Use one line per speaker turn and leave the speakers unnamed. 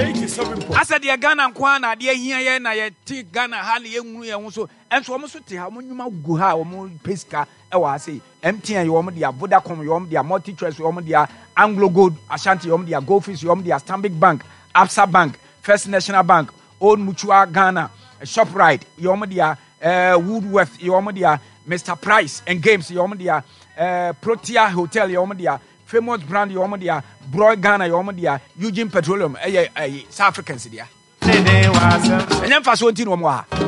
Asa de Ghana nkwana de ahia ye na ye ti Ghana ha le ehunu ye ho so enso omo so te ha monwuma gu ha omo pesika e wa ase MTN ye omo de Vodacom ye omo de MultiChoice ye omo de Anglo Gold Ashanti ye omo de Goldfish ye omo de Stanbic Bank Absa Bank First National Bank Old Mutual Ghana Shoprite ye omo de Woodworth ye omo de Mr Price and Games ye omo de Protea Hotel ye omo de Famous Brand ye omo de Broy Ghana ye omo de Eugene Petroleum South Africans dia. Enyem fa so nti no mo ha.